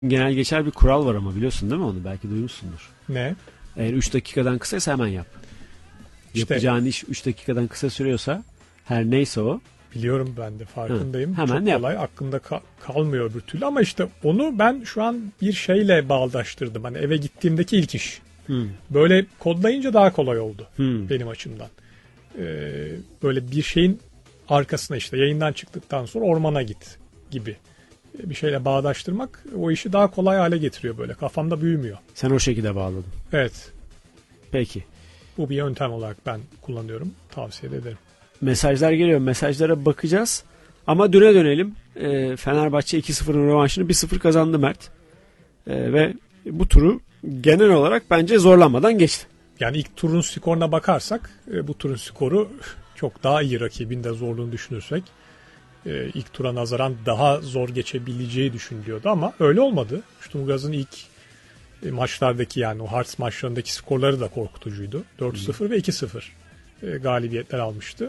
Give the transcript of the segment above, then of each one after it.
Genel geçer bir kural var ama biliyorsun değil mi onu? Belki duymuşsundur. Ne? Eğer 3 dakikadan kısaysa hemen yap. İşte Yapacağın iş 3 dakikadan kısa sürüyorsa her neyse o. biliyorum, ben de farkındayım. Hemen Çok yap. kolay aklımda kalmıyor bir türlü, ama işte onu ben şu an bir şeyle bağdaştırdım. Hani eve gittiğimdeki ilk iş. Böyle kodlayınca daha kolay oldu benim açımdan. Böyle bir şeyin arkasına, işte yayından çıktıktan sonra ormana git gibi bir şeyle bağdaştırmak o işi daha kolay hale getiriyor böyle. Kafamda büyümüyor. Sen o şekilde bağladın. Evet. Peki. Bu bir yöntem olarak ben kullanıyorum. Tavsiye ederim. Mesajlar geliyor. Mesajlara bakacağız. Ama düne dönelim. Fenerbahçe 2-0'ın rövanşını 1-0 kazandı Mert. Ve bu turu genel olarak bence zorlanmadan geçti. Yani ilk turun skoruna bakarsak bu turun skoru çok daha iyi, rakibin de zorluğunu düşünürsek. İlk tura nazaran daha zor geçebileceği düşünülüyordu ama öyle olmadı. Sturmgraz'ın ilk maçlardaki, yani o Hearts maçlarındaki skorları da korkutucuydu. 4-0 ve 2-0 galibiyetler almıştı.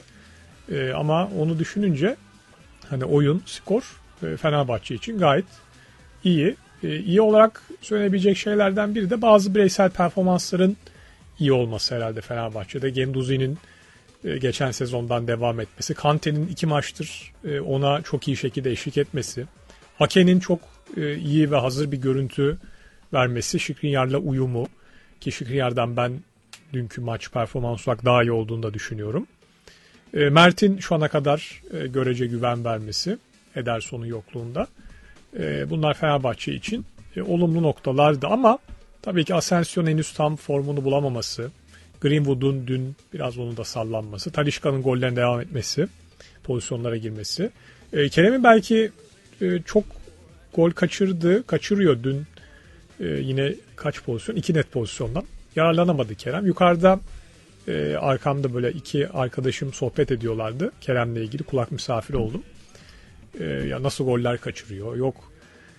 Ama onu düşününce hani oyun, skor Fenerbahçe için gayet iyi. İyi olarak söylenebilecek şeylerden biri de bazı bireysel performansların iyi olması herhalde Fenerbahçe'de. Guendouzi'nin geçen sezondan devam etmesi, Kante'nin 2 maçtır ona çok iyi şekilde eşlik etmesi, Ake'nin çok iyi ve hazır bir görüntü vermesi, Skriniar'la uyumu, ki Skriniar'dan ben dünkü maç performans olarak daha iyi olduğunu da düşünüyorum. Mert'in şu ana kadar görece güven vermesi Ederson'un yokluğunda. Bunlar Fenerbahçe için olumlu noktalardı ama tabii ki Asensio henüz tam formunu bulamaması, Greenwood'un dün biraz onun da sallanması, Talisca'nın gollerine devam etmesi, pozisyonlara girmesi. Kerem'in belki çok gol kaçırıyor dün. Yine kaç pozisyon? 2 net pozisyondan. Yararlanamadı Kerem. Yukarıda arkamda böyle iki arkadaşım sohbet ediyorlardı. Kerem'le ilgili kulak misafiri oldum. Ya nasıl goller kaçırıyor? Yok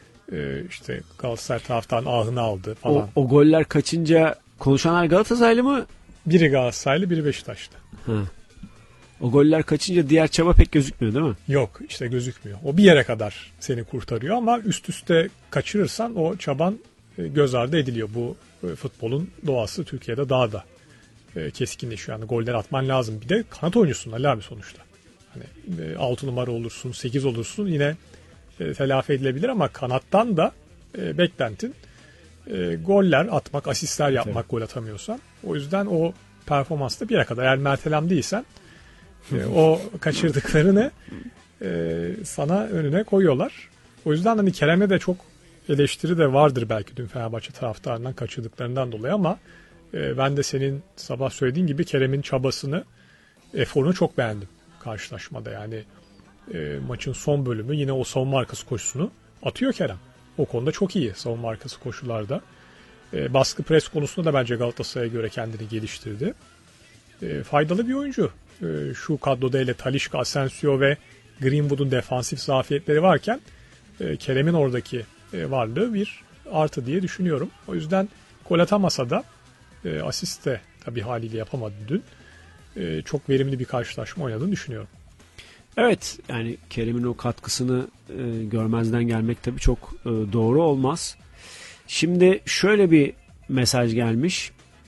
işte Galatasaray taraftan ahını aldı falan. O goller kaçınca konuşanlar Galatasaraylı mı? Biri Galatasaraylı, biri Beşiktaş'ta. Ha. O goller kaçınca diğer çaba pek gözükmüyor değil mi? Yok, işte gözükmüyor. O bir yere kadar seni kurtarıyor ama üst üste kaçırırsan o çaban göz ardı ediliyor. Bu futbolun doğası Türkiye'de daha da keskinleşiyor. Yani goller atman lazım. Bir de kanat oyuncusun Ali abi sonuçta. Hani 6 numara olursun, 8 olursun, yine telafi edilebilir ama kanattan da beklentin goller atmak, asistler yapmak, evet, gol atamıyorsan. O yüzden o performansta bir yere kadar, eğer Mertelem değilsen o kaçırdıklarını sana önüne koyuyorlar. O yüzden hani Kerem'e de çok eleştiri de vardır belki dün Fenerbahçe taraftarından kaçırdıklarından dolayı, ama ben de senin sabah söylediğin gibi Kerem'in çabasını, eforunu çok beğendim karşılaşmada. Yani maçın son bölümü yine o savunma arkası koşusunu atıyor Kerem. O konuda çok iyi savunma arkası koşularda. Baskı pres konusunda da bence Galatasaray'a göre kendini geliştirdi. Faydalı bir oyuncu. Şu kadroda ile Talisca, Asensio ve Greenwood'un defansif zafiyetleri varken Kerem'in oradaki varlığı bir artı diye düşünüyorum. O yüzden gol atamasa da asist de tabii haliyle yapamadı dün. Çok verimli bir karşılaşma oynadığını düşünüyorum. Evet, yani Kerem'in o katkısını görmezden gelmek tabii çok doğru olmaz. Şimdi şöyle bir mesaj gelmiş.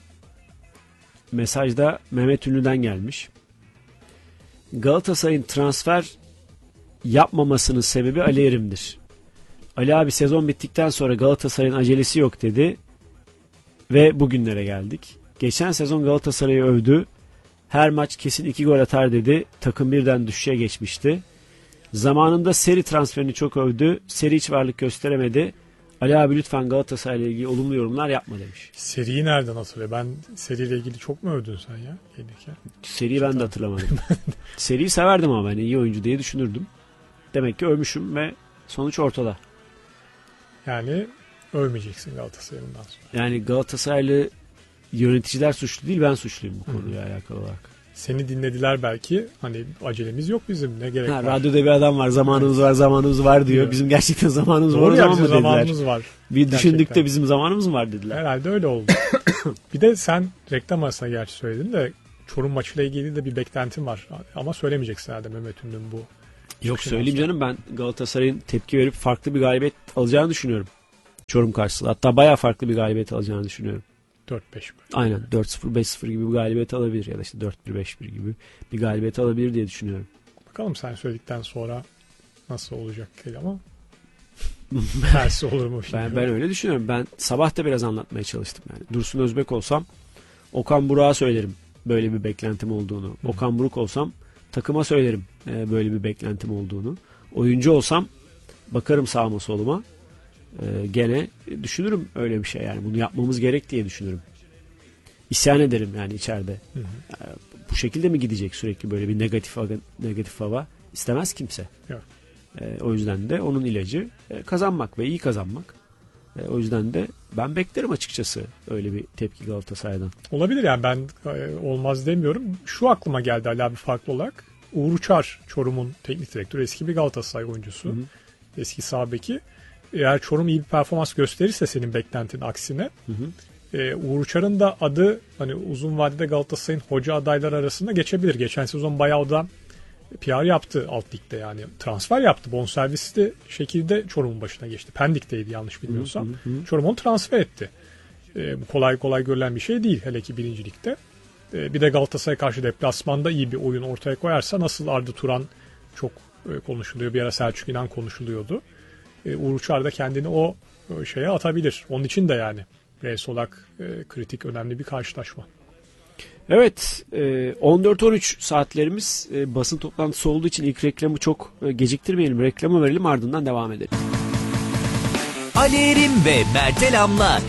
Mesajda Mehmet Ünlü'den gelmiş. Galatasaray'ın transfer yapmamasının sebebi Ali Erim'dir. Ali abi sezon bittikten sonra Galatasaray'ın acelesi yok dedi ve bugünlere geldik. Geçen sezon Galatasaray'ı övdü. Her maç kesin 2 gol atar dedi. Takım birden düşüşe geçmişti. Zamanında Seri transferini çok övdü. Seri hiç varlık gösteremedi. Ali abi lütfen Galatasaray'la ilgili olumlu yorumlar yapma demiş. Seriyi nereden hatırlıyor? Ben seriyle ilgili çok mu övdün sen ya? Seriyi ben de hatırlamadım. Seriyi severdim ama ben iyi oyuncu diye düşünürdüm. Demek ki övmüşüm ve sonuç ortada. Yani övmeyeceksin Galatasaray'ın bundan sonra. Yani Galatasaraylı yöneticiler suçlu değil, ben suçluyum bu konuyla alakalı olarak. Seni dinlediler belki. Hani acelemiz yok bizim, ne gerek var. Radyoda bir adam var, zamanımız var, zamanımız var diyor. Bizim gerçekten zamanımız var. Ya, bizim zamanımız var. Bir düşündük de bizim zamanımız var dediler. Herhalde öyle oldu. Bir de sen reklam arasında gerçi söyledin de Çorum maçıyla ilgili de bir beklentim var. Ama söylemeyeceksin herhalde Mehmet Ünlü'nün bu. Yok söyleyeyim canım, ben Galatasaray'ın tepki verip farklı bir galibiyet alacağını düşünüyorum. Çorum karşısında. Hatta bayağı farklı bir galibiyet alacağını düşünüyorum. 4-5 mi? Aynen 4-0, 5-0 gibi bir galibiyet alabilir ya da işte 4-1, 5-1 gibi bir galibiyet alabilir diye düşünüyorum. Bakalım sen söyledikten sonra nasıl olacak ama tersi olur mu? Ben öyle düşünüyorum. Ben sabah da biraz anlatmaya çalıştım. Yani Dursun Özbek olsam Okan Buruk'a söylerim böyle bir beklentim olduğunu. Okan Buruk olsam takıma söylerim böyle bir beklentim olduğunu. Oyuncu olsam bakarım sağıma soluma. Gene düşünürüm öyle bir şey, yani bunu yapmamız gerek diye düşünürüm. İsyan ederim yani içeride. Bu şekilde mi gidecek sürekli böyle bir negatif hava? İstemez kimse. Evet. O yüzden de onun ilacı kazanmak ve iyi kazanmak. O yüzden de ben beklerim açıkçası öyle bir tepki Galatasaray'dan. Olabilir yani, ben olmaz demiyorum. Şu aklıma geldi Ali abi farklı olarak. Uğur Uçar, Çorum'un teknik direktörü, eski bir Galatasaray oyuncusu. Hı-hı. Eski sağ beki. Eğer Çorum iyi bir performans gösterirse senin beklentinin aksine, Uğur Uçar'ın da adı hani uzun vadede Galatasaray'ın hoca adayları arasında geçebilir. Geçen sezon bayağı da PR yaptı alt ligde, yani transfer yaptı. Bonservisli şekilde Çorum'un başına geçti. Pendik'teydi yanlış bilmiyorsam. Çorum onu transfer etti. Bu kolay kolay görülen bir şey değil, hele ki 1. Lig'de. Bir de Galatasaray'a karşı deplasmanda iyi bir oyun ortaya koyarsa, nasıl Arda Turan çok konuşuluyor. Bir ara Selçuk İnan konuşuluyordu. Uğur Uçar da kendini o şeye atabilir. Onun için de yani Solak kritik, önemli bir karşılaşma. Evet, 14-13 saatlerimiz basın toplantısı olduğu için ilk reklamı çok geciktirmeyelim. Reklamı verelim, ardından devam edelim. Ali Erim ve Mertel Amla